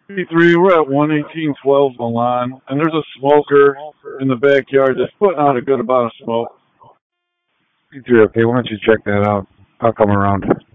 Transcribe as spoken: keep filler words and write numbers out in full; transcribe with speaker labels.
Speaker 1: P three, we're at one eighteen twelve Milan, and there's a smoker in the backyard that's putting out a good amount of smoke.
Speaker 2: P three, okay, why don't you check that out? I'll come around.